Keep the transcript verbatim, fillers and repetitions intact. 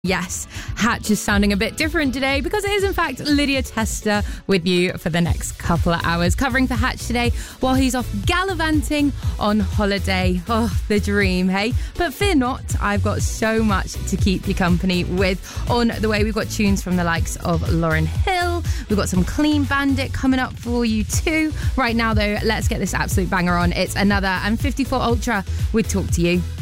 Yes, Hatch is sounding a bit different today because it is in fact Lydia Tester with you for the next couple of hours, covering for Hatch today while he's off gallivanting on holiday. Oh, the dream, hey? But fear not, I've got so much to keep you company with. On the way, we've got tunes from the likes of Lauryn Hill. We've got some Clean Bandit coming up for you too. Right now though, let's get this absolute banger on. It's Another and fifty-four Ultra with Talk to You.